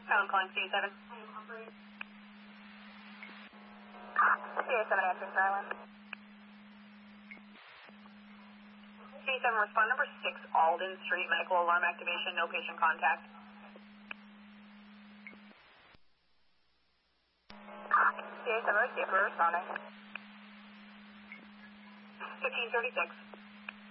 I'm calling CA7. CA7 answering silent. CA7, respond number 6, Alden Street, medical alarm activation, no patient contact. CA7 receiver responding. 1536.